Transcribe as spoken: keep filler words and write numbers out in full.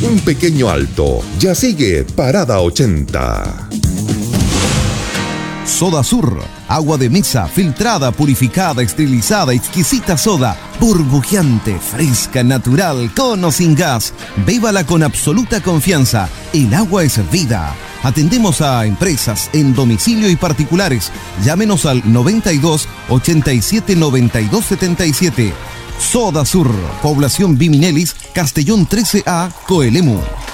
un pequeño alto. Ya sigue Parada ochenta. Soda Sur, agua de mesa, filtrada, purificada, esterilizada, exquisita soda, burbujeante, fresca, natural, con o sin gas. Bébala con absoluta confianza. El agua es vida. Atendemos a empresas en domicilio y particulares. Llámenos al noventa y dos, ochenta y siete, noventa y dos, setenta y siete. Soda Sur, población Biminelis, Castellón trece A, Coelemu.